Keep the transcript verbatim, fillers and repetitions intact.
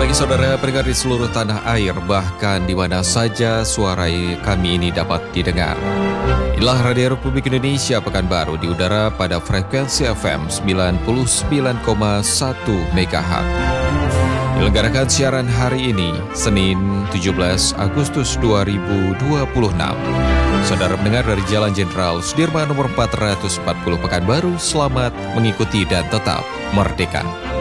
pagi saudara pendengar di seluruh tanah air, bahkan di mana saja suara kami ini dapat didengar. Inilah Radio Republik Indonesia Pekanbaru di udara pada frekuensi F M sembilan puluh sembilan koma satu megahertz. Dilenggarakan siaran hari ini, Senin tujuh belas Agustus dua ribu dua puluh enam. Saudara pendengar dari Jalan Jenderal Sudirman nomor empat ratus empat puluh Pekanbaru, selamat mengikuti dan tetap merdeka.